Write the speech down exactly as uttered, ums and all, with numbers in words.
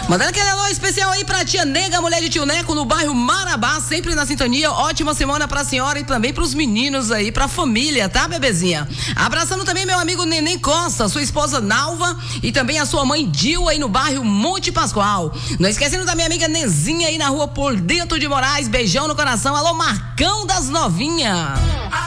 Mandando aquele alô especial aí pra tia Nega, mulher de tio Neco, no bairro Marabá, sempre na sintonia. Ótima semana pra senhora e também pros meninos aí, pra família, tá, bebezinha? Abraçando também meu amigo Neném Costa, sua esposa Nalva e também a sua mãe Dil aí no bairro Monte Pascoal. Não esquecendo da minha amiga Nezinha aí na rua Por Dentro de Moraes. Beijão no coração. Alô, Marcão das Novinhas.